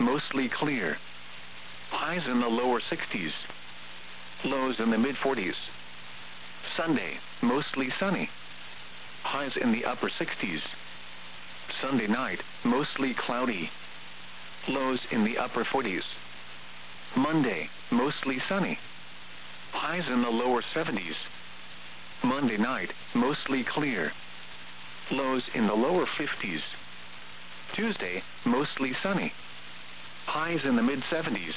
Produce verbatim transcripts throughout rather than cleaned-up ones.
mostly clear. Highs in the lower sixties. Lows in the mid-forties. Sunday, mostly sunny. Highs in the upper sixties. Sunday night, mostly cloudy. Lows in the upper forties. Monday, mostly sunny. Highs in the lower seventies. Monday night, mostly clear. Lows in the lower fifties. Tuesday, mostly sunny. Highs in the mid-seventies.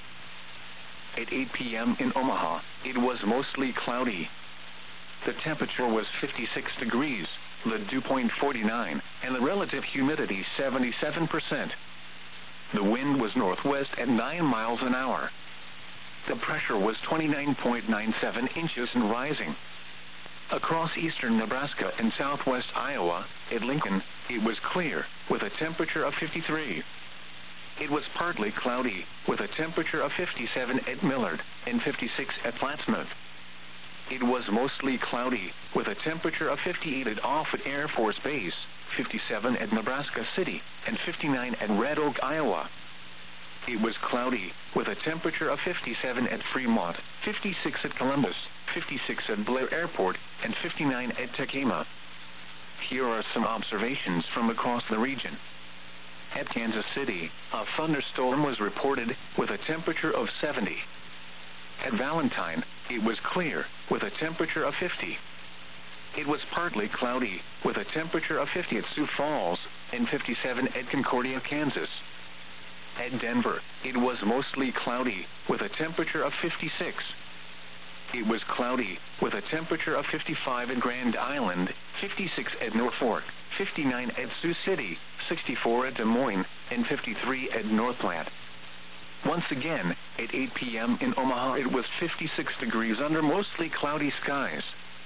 At eight p m in Omaha, it was mostly cloudy. The temperature was fifty-six degrees, the dew point forty-nine, and the relative humidity seventy-seven percent. The wind was northwest at nine miles an hour. The pressure was twenty-nine point nine seven inches and rising. Across eastern Nebraska and southwest Iowa, at Lincoln, it was clear, with a temperature of fifty-three. It was partly cloudy, with a temperature of fifty-seven at Millard and fifty-six at Plattsmouth. It was mostly cloudy, with a temperature of fifty-eight at Offutt Air Force Base, fifty-seven at Nebraska City, and fifty-nine at Red Oak, Iowa. It was cloudy, with a temperature of fifty-seven at Fremont, fifty-six at Columbus, fifty-six at Blair Airport, and fifty-nine at Tacoma. Here are some observations from across the region. At Kansas City, a thunderstorm was reported, with a temperature of seventy. At Valentine, it was clear, with a temperature of fifty. It was partly cloudy, with a temperature of fifty at Sioux Falls, and fifty-seven at Concordia, Kansas. At Denver, it was mostly cloudy, with a temperature of fifty-six. It was cloudy, with a temperature of fifty-five at Grand Island, fifty-six at Norfolk, fifty-nine at Sioux City, sixty-four at Des Moines, and fifty-three at North Platte. Once again, at eight p m in Omaha, it was fifty-six degrees under mostly cloudy skies.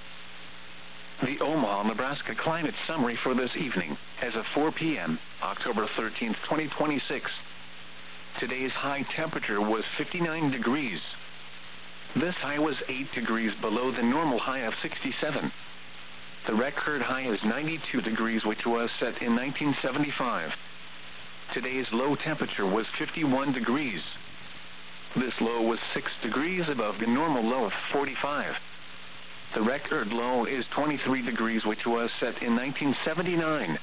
The Omaha, Nebraska climate summary for this evening, as of four p m, October thirteenth, twenty twenty-six. Today's high temperature was fifty-nine degrees. This high was eight degrees below the normal high of sixty-seven. The record high is ninety-two degrees, which was set in nineteen seventy-five. Today's low temperature was fifty-one degrees. This low was six degrees above the normal low of forty-five. The record low is twenty-three degrees, which was set in nineteen seventy-nine.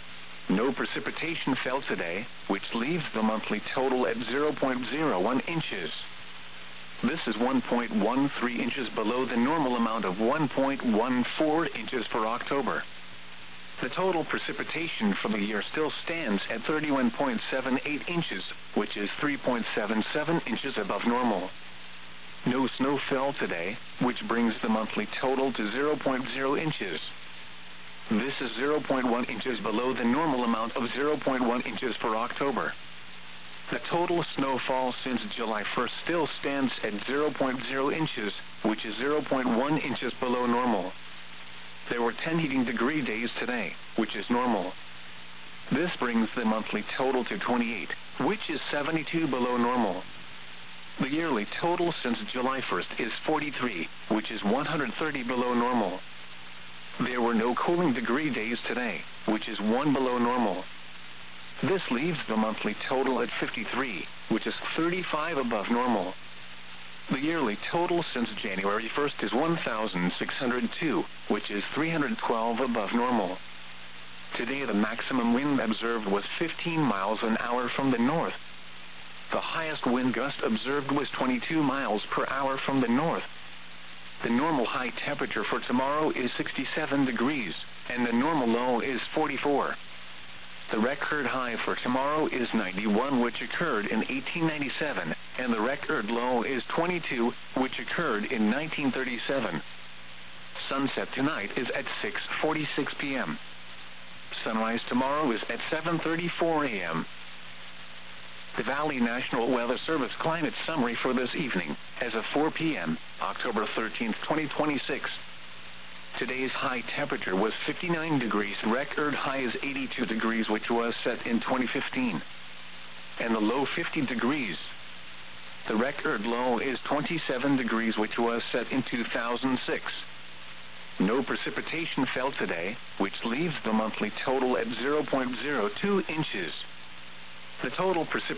No precipitation fell today, which leaves the monthly total at zero point zero one inches. This is one point one three inches below the normal amount of one point one four inches for October. The total precipitation for the year still stands at thirty-one point seven eight inches, which is three point seven seven inches above normal. No snow fell today, which brings the monthly total to zero point zero inches. This is zero point one inches below the normal amount of zero point one inches for October. The total snowfall since July first still stands at zero point zero inches, which is zero point one inches below normal. There were ten heating degree days today, which is normal. This brings the monthly total to twenty-eight, which is seventy-two below normal. The yearly total since July first is forty-three, which is one hundred thirty below normal. There were no cooling degree days today, which is one below normal. This leaves the monthly total at fifty-three, which is thirty-five above normal. The yearly total since January first is one thousand six hundred two, which is three hundred twelve above normal. Today the maximum wind observed was fifteen miles an hour from the north. The highest wind gust observed was twenty-two miles per hour from the north. The normal high temperature for tomorrow is sixty-seven degrees, and the normal low is forty-four. The record high for tomorrow is ninety-one, which occurred in eighteen ninety-seven, and the record low is twenty-two, which occurred in nineteen thirty-seven. Sunset tonight is at six forty-six p m Sunrise tomorrow is at seven thirty-four a m The Valley National Weather Service climate summary for this evening, as of four p m, October thirteenth, twenty twenty-six. Today's high temperature was fifty-nine degrees. Record high is eighty-two degrees, which was set in twenty fifteen. And the low fifty degrees. The record low is twenty-seven degrees, which was set in two thousand six. No precipitation fell today, which leaves the monthly total at zero point zero two inches. The total precipitation